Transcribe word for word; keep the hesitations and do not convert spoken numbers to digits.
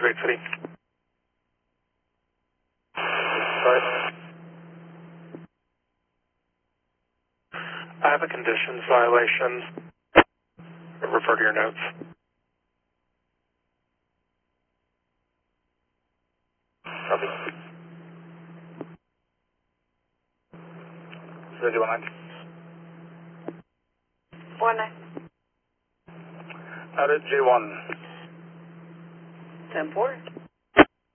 Great City. Sorry. I have a conditions violation. Refer to your notes. Copy. zero one nine. One nine. Out at J one. Ten four.